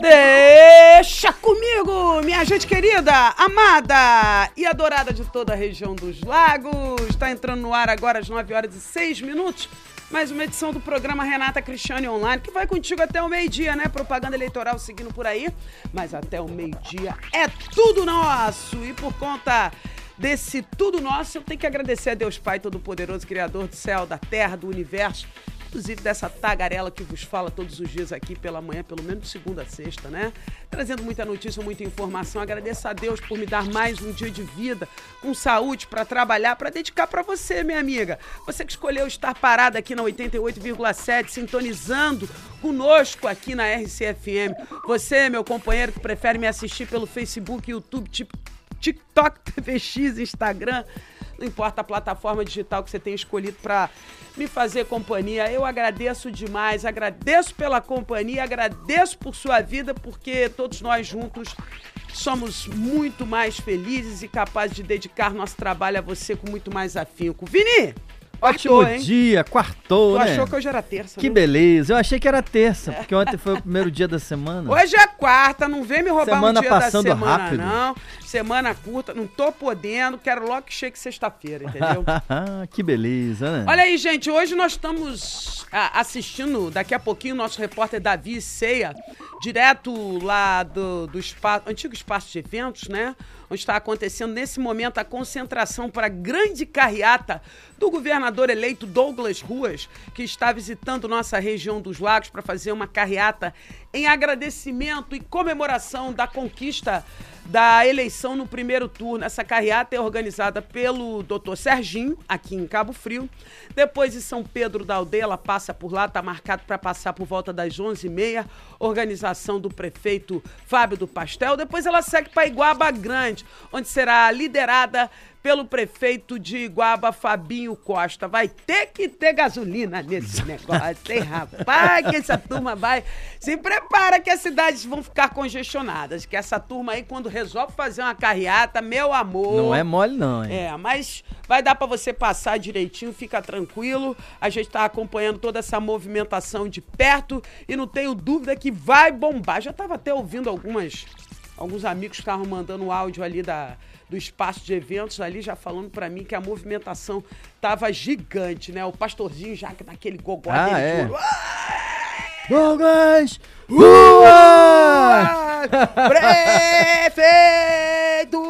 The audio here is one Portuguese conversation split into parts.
Deixa comigo, minha gente querida, amada e adorada de toda a região dos lagos. Está entrando no ar agora às 9h06. Mais uma edição do programa Renata Cristiane Online, que vai contigo até o meio-dia, né? Propaganda eleitoral seguindo por aí. Mas até o meio-dia é tudo nosso. E por conta desse tudo nosso, eu tenho que agradecer a Deus Pai Todo-Poderoso, Criador do céu, da terra, do universo. Inclusive dessa tagarela que vos fala todos os dias aqui pela manhã, pelo menos de segunda a sexta, né? Trazendo muita notícia, muita informação. Agradeço a Deus por me dar mais um dia de vida, com saúde, para trabalhar, para dedicar para você, minha amiga. Você que escolheu estar parada aqui na 88,7, sintonizando conosco aqui na RCFM. Você, meu companheiro, que prefere me assistir pelo Facebook, YouTube, TikTok, TVX, Instagram. Não importa a plataforma digital que você tenha escolhido para me fazer companhia. Eu agradeço demais, agradeço pela companhia, agradeço por sua vida, porque todos nós juntos somos muito mais felizes e capazes de dedicar nosso trabalho a você com muito mais afinco. Vini! Ótimo dia, quartou, né? Tu achou que hoje era terça, Que né? beleza, eu achei que era terça, porque ontem foi o primeiro dia da semana. Hoje é quarta, não vem me roubar Semana um dia passando da semana, rápido. não. Semana curta, não tô podendo, quero logo que chegue sexta-feira, entendeu? Que beleza, né? Olha aí, gente, hoje nós estamos assistindo, daqui a pouquinho, o nosso repórter Davi Ceia, direto lá do antigo espaço de eventos, né? Onde está acontecendo nesse momento a concentração para a grande carreata do governador eleito Douglas Ruas, que está visitando nossa região dos lagos para fazer uma carreata em agradecimento e comemoração da conquista da eleição no primeiro turno. Essa carreata é organizada pelo Dr. Serginho, aqui em Cabo Frio. Depois de São Pedro da Aldeia, ela passa por lá, está marcado para passar por volta das 11h30, organização do prefeito Fábio do Pastel. Depois ela segue para Iguaba Grande, onde será liderada pelo prefeito de Iguaba, Fabinho Costa. Vai ter que ter gasolina nesse negócio, hein, rapaz? Que essa turma vai... Se prepara que as cidades vão ficar congestionadas, que essa turma aí, quando resolve fazer uma carreata, meu amor... Não é mole não, hein? Mas vai dar pra você passar direitinho, fica tranquilo. A gente tá acompanhando toda essa movimentação de perto e não tenho dúvida que vai bombar. Já tava até ouvindo alguns amigos que estavam mandando áudio ali do espaço de eventos ali, já falando pra mim que a movimentação tava gigante, né? O pastorzinho já naquele gogó dele. É. De... Douglas Ruas! Prefeito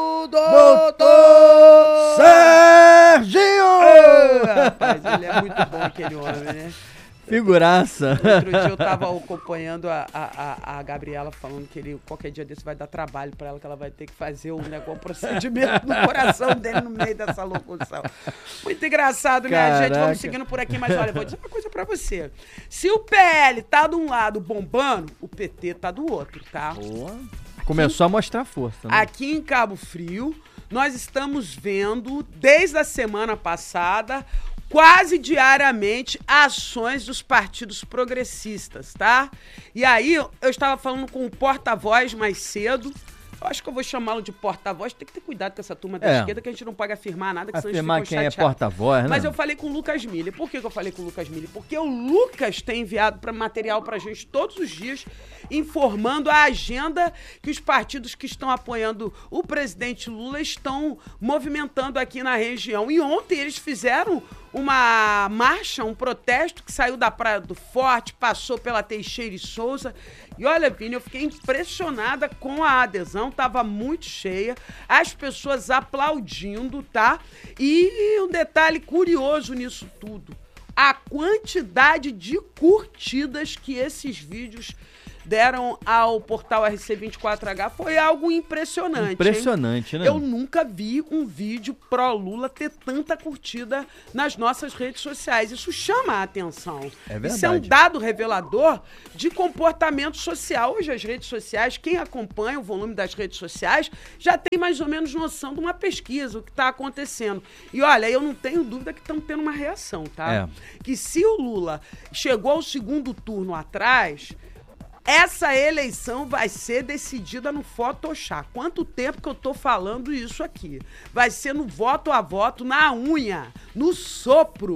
Doutor Serginho! Rapaz, ele é muito bom, aquele homem, né? Figuraça. Outro dia eu tava acompanhando a Gabriela falando que ele, qualquer dia desse, vai dar trabalho pra ela, que ela vai ter que fazer um procedimento no coração dele no meio dessa locução. Muito engraçado, né, Caraca. gente? Vamos seguindo por aqui, mas olha, vou dizer uma coisa pra você. Se o PL tá de um lado bombando, o PT tá do outro, tá? Boa. Começou a mostrar força, né? Aqui em Cabo Frio, nós estamos vendo, desde a semana passada, quase diariamente, ações dos partidos progressistas, tá? E aí, eu estava falando com o porta-voz mais cedo. Eu acho que eu vou chamá-lo de porta-voz. Tem que ter cuidado com essa turma da esquerda, que a gente não pode afirmar nada, que senão Afirmar eles ficam quem chateados. é porta-voz, né? Mas eu falei com o Lucas Miller. Por que eu falei com o Lucas Miller? Porque o Lucas tem enviado material pra gente todos os dias, informando a agenda que os partidos que estão apoiando o presidente Lula estão movimentando aqui na região. E ontem eles fizeram uma marcha, um protesto que saiu da Praia do Forte, passou pela Teixeira e Souza. E olha, Vini, eu fiquei impressionada com a adesão, tava muito cheia, as pessoas aplaudindo, tá? E um detalhe curioso nisso tudo, a quantidade de curtidas que esses vídeos deram ao portal RC24H foi algo impressionante. Impressionante, hein? né? Eu nunca vi um vídeo pró-Lula ter tanta curtida nas nossas redes sociais. Isso chama a atenção. É verdade. Isso é um dado revelador de comportamento social. Hoje as redes sociais, quem acompanha o volume das redes sociais, já tem mais ou menos noção de uma pesquisa, o que está acontecendo. E olha, eu não tenho dúvida que estão tendo uma reação, tá? Que se o Lula chegou ao segundo turno atrás, essa eleição vai ser decidida no Photoshop. Quanto tempo que eu tô falando isso aqui? Vai ser no voto a voto, na unha, no sopro,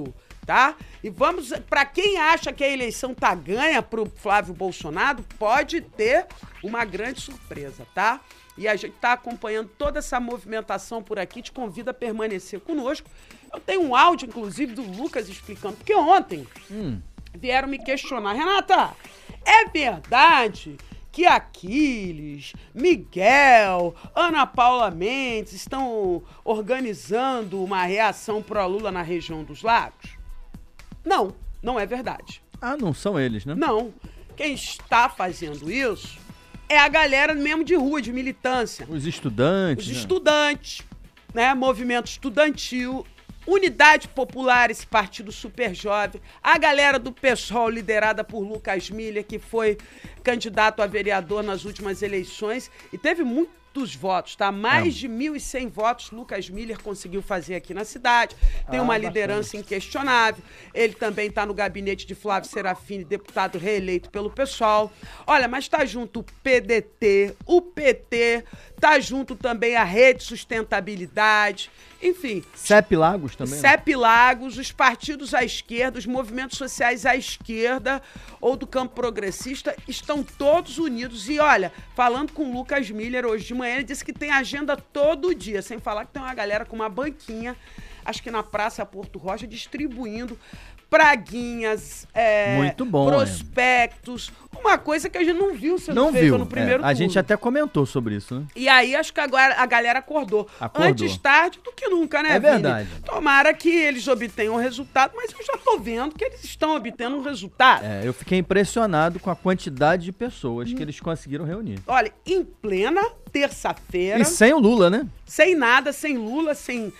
tá? E vamos, para quem acha que a eleição tá ganha pro Flávio Bolsonaro, pode ter uma grande surpresa, tá? E a gente tá acompanhando toda essa movimentação por aqui, te convido a permanecer conosco. Eu tenho um áudio, inclusive, do Lucas explicando, porque ontem vieram me questionar, Renata, é verdade que Aquiles, Miguel, Ana Paula Mendes estão organizando uma reação pró-Lula na região dos Lagos? Não, não é verdade. Ah, não são eles, né? Não. Quem está fazendo isso é a galera mesmo de rua, de militância. Os estudantes. Os estudantes, né? Movimento estudantil, Unidade Popular, esse partido super jovem, a galera do PSOL liderada por Lucas Miller, que foi candidato a vereador nas últimas eleições e teve muitos votos, tá? Mais de 1.100 votos Lucas Miller conseguiu fazer aqui na cidade. Tem uma liderança inquestionável. Ele também está no gabinete de Flávio Serafini, deputado reeleito pelo PSOL. Olha, mas tá junto o PDT, o PT, tá junto também a Rede Sustentabilidade, enfim. CEP Lagos também. CEP Lagos, os partidos à esquerda, os movimentos sociais à esquerda ou do campo progressista estão todos unidos. E olha, falando com o Lucas Miller hoje de manhã, ele disse que tem agenda todo dia, sem falar que tem uma galera com uma banquinha, acho que na Praça Porto Rocha, distribuindo praguinhas, muito bom, prospectos, uma coisa que a gente não viu sendo feita no primeiro turno. A gente até comentou sobre isso, né? E aí acho que agora a galera acordou. Antes tarde do que nunca, né, É verdade. Vini? Tomara que eles obtenham um resultado, mas eu já tô vendo que eles estão obtendo um resultado. Eu fiquei impressionado com a quantidade de pessoas que eles conseguiram reunir. Olha, em plena terça-feira... E sem o Lula, né? Sem nada, sem Lula, sem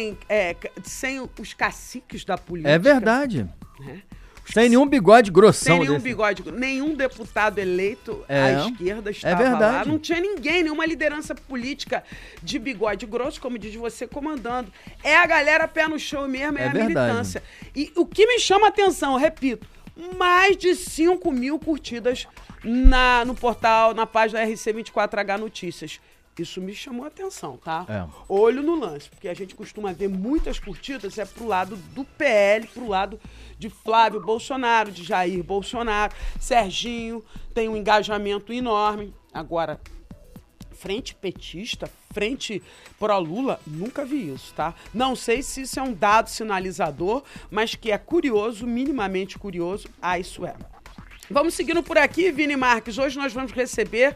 os caciques da política. É verdade. Sem nenhum bigode grossão. Sem nenhum bigode. Nenhum deputado eleito à esquerda estava lá. Não tinha ninguém, nenhuma liderança política de bigode grosso, como diz você, comandando. É a galera pé no chão mesmo, é a militância. E o que me chama a atenção, eu repito, mais de 5.000 curtidas no portal, na página RC24H Notícias. Isso me chamou a atenção, tá? Olho no lance, porque a gente costuma ver muitas curtidas, pro lado do PL, pro lado de Flávio Bolsonaro, de Jair Bolsonaro, Serginho, tem um engajamento enorme. Agora, frente petista, frente pró-Lula, nunca vi isso, tá? Não sei se isso é um dado sinalizador, mas que é curioso, minimamente curioso, isso é. Vamos seguindo por aqui, Vini Marques. Hoje nós vamos receber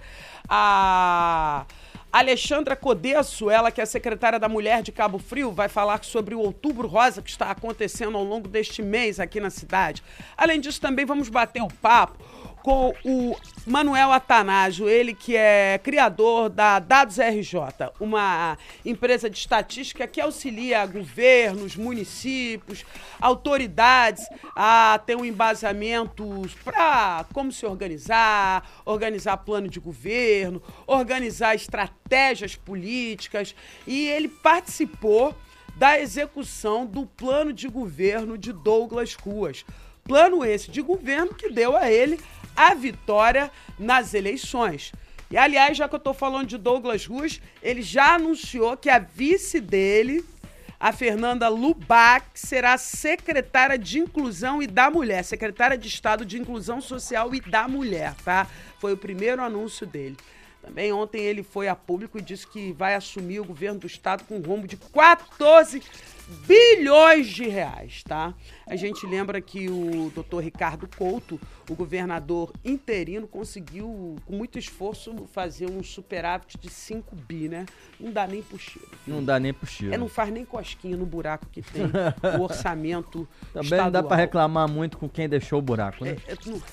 a Alexandra Codesso, ela que é secretária da Mulher de Cabo Frio, vai falar sobre o Outubro Rosa que está acontecendo ao longo deste mês aqui na cidade. Além disso, também vamos bater um papo com o Manuel Atanásio, ele que é criador da Dados RJ, uma empresa de estatística que auxilia governos, municípios, autoridades a ter um embasamento para como se organizar plano de governo, organizar estratégias políticas, e ele participou da execução do plano de governo de Douglas Ruas. Plano esse de governo que deu a ele a vitória nas eleições. E, aliás, já que eu estou falando de Douglas Ruas, ele já anunciou que a vice dele, a Fernanda Lubac, será secretária de Inclusão e da Mulher, secretária de Estado de Inclusão Social e da Mulher, tá? Foi o primeiro anúncio dele. Também ontem ele foi a público e disse que vai assumir o governo do estado com um rombo de 14 bilhões de reais, tá? A gente lembra que o doutor Ricardo Couto, o governador interino, conseguiu, com muito esforço, fazer um superávit de 5 bi, né? Não dá nem pro cheiro. Não dá nem pro cheiro. Não faz nem cosquinha no buraco que tem o orçamento também estadual. Não dá pra reclamar muito com quem deixou o buraco, né?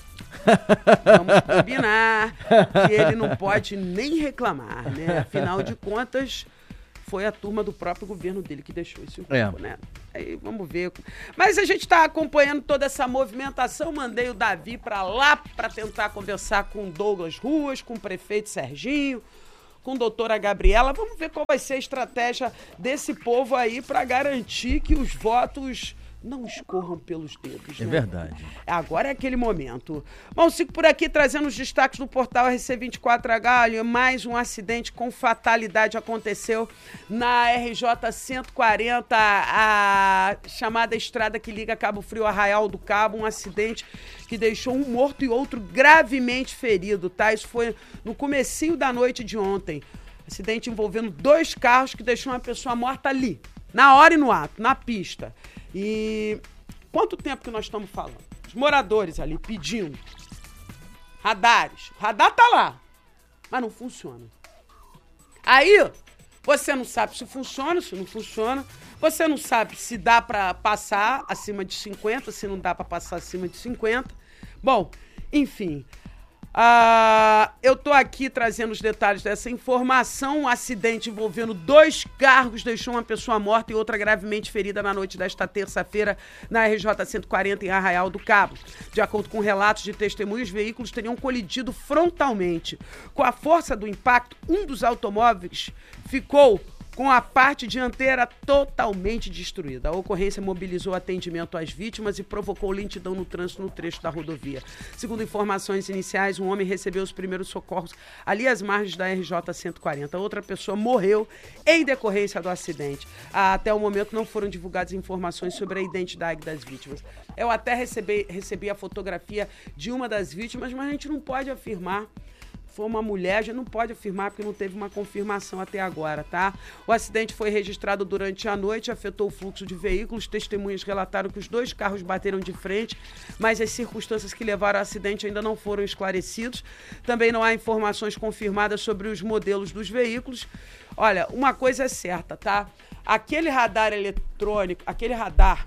Vamos combinar que ele não pode nem reclamar, né? Afinal de contas, foi a turma do próprio governo dele que deixou esse grupo, né? Aí vamos ver. Mas a gente está acompanhando toda essa movimentação. Mandei o Davi para lá para tentar conversar com o Douglas Ruas, com o prefeito Serginho, com a doutora Gabriela. Vamos ver qual vai ser a estratégia desse povo aí para garantir que os votos não escorram pelos dedos. É né? verdade. Agora é aquele momento. Bom, sigo por aqui trazendo os destaques do portal RC24H. Mais um acidente com fatalidade aconteceu na RJ 140, a chamada estrada que liga Cabo Frio a Arraial do Cabo. Um acidente que deixou um morto e outro gravemente ferido, tá? Isso foi no comecinho da noite de ontem. Acidente envolvendo 2 carros que deixou uma pessoa morta ali, na hora e no ato, na pista. E quanto tempo que nós estamos falando? Os moradores ali pedindo radares. O radar tá lá, mas não funciona. Aí, você não sabe se funciona, se não funciona. Você não sabe se dá para passar acima de 50, se não dá para passar acima de 50. Bom, enfim... eu tô aqui trazendo os detalhes dessa informação. Um acidente envolvendo 2 carros deixou uma pessoa morta e outra gravemente ferida na noite desta terça-feira na RJ 140 em Arraial do Cabo. De acordo com relatos de testemunhos, os veículos teriam colidido frontalmente. Com a força do impacto, um dos automóveis ficou com a parte dianteira totalmente destruída. A ocorrência mobilizou atendimento às vítimas e provocou lentidão no trânsito no trecho da rodovia. Segundo informações iniciais, um homem recebeu os primeiros socorros ali às margens da RJ 140. Outra pessoa morreu em decorrência do acidente. Até o momento não foram divulgadas informações sobre a identidade das vítimas. Eu até recebi a fotografia de uma das vítimas, mas a gente não pode afirmar. Foi uma mulher, a gente não pode afirmar porque não teve uma confirmação até agora, tá? O acidente foi registrado durante a noite, afetou o fluxo de veículos. Testemunhas relataram que os 2 carros bateram de frente, mas as circunstâncias que levaram ao acidente ainda não foram esclarecidas. Também não há informações confirmadas sobre os modelos dos veículos. Olha, uma coisa é certa, tá? Aquele radar eletrônico, aquele radar,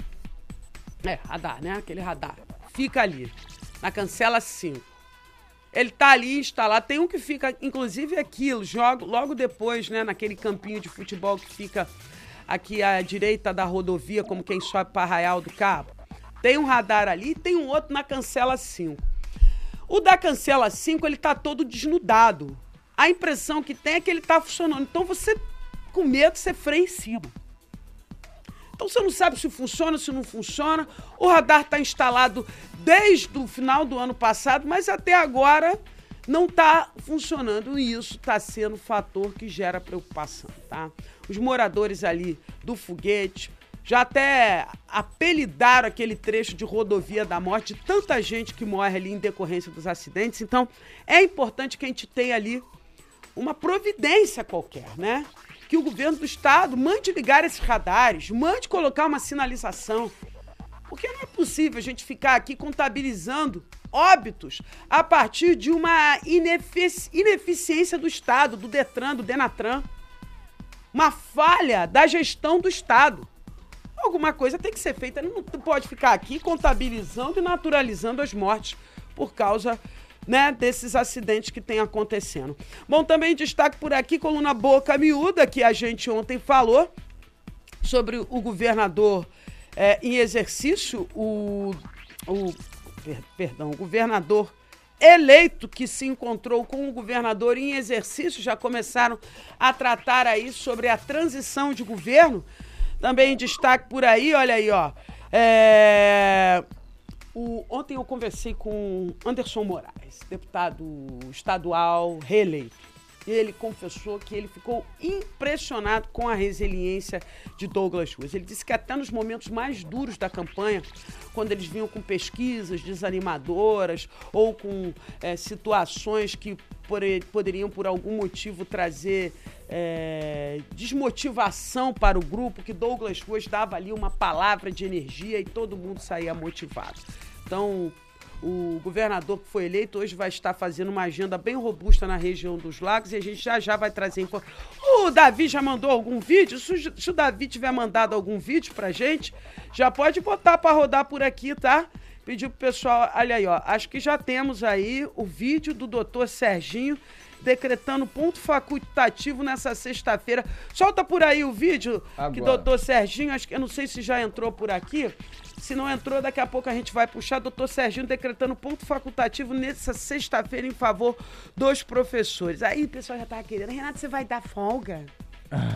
fica ali, na cancela 5. Ele tá ali instalado, tem um que fica, inclusive aquilo, logo depois, né, naquele campinho de futebol que fica aqui à direita da rodovia, como quem sobe para Arraial do Cabo. Tem um radar ali e tem um outro na cancela 5. O da cancela 5, ele tá todo desnudado. A impressão que tem é que ele tá funcionando. Então você, com medo, você freia em cima. Então você não sabe se funciona, se não funciona. O radar está instalado desde o final do ano passado, mas até agora não está funcionando. E isso está sendo um fator que gera preocupação, tá? Os moradores ali do Foguete já até apelidaram aquele trecho de rodovia da morte, de tanta gente que morre ali em decorrência dos acidentes. Então é importante que a gente tenha ali uma providência qualquer, né? Que o governo do estado mande ligar esses radares, mande colocar uma sinalização. Porque não é possível a gente ficar aqui contabilizando óbitos a partir de uma ineficiência do Estado, do Detran, do Denatran. Uma falha da gestão do Estado. Alguma coisa tem que ser feita. Não pode ficar aqui contabilizando e naturalizando as mortes por causa, né, desses acidentes que tem acontecendo. Bom, também destaque por aqui, coluna Boca Miúda, que a gente ontem falou sobre o governador em exercício, o governador eleito que se encontrou com o governador em exercício. Já começaram a tratar aí sobre a transição de governo. Também destaque por aí, olha aí, ó. Ontem eu conversei com Anderson Moraes, deputado estadual reeleito. Ele confessou que ele ficou impressionado com a resiliência de Douglas Ruas. Ele disse que até nos momentos mais duros da campanha, quando eles vinham com pesquisas desanimadoras ou com situações que poderiam, por algum motivo, trazer desmotivação para o grupo, que Douglas Ruas dava ali uma palavra de energia e todo mundo saía motivado. Então, o governador que foi eleito hoje vai estar fazendo uma agenda bem robusta na região dos Lagos e a gente já vai trazer informações. O Davi já mandou algum vídeo? Se o Davi tiver mandado algum vídeo pra gente, já pode botar para rodar por aqui, tá? Pediu pro pessoal, olha aí, ó, acho que já temos aí o vídeo do doutor Serginho decretando ponto facultativo nessa sexta-feira. Solta por aí o vídeo agora. Que doutor Serginho, acho que eu não sei se já entrou por aqui. Se não entrou, daqui a pouco a gente vai puxar. Doutor Serginho decretando ponto facultativo nessa sexta-feira em favor dos professores. Aí o pessoal já tava querendo, Renato, você vai dar folga?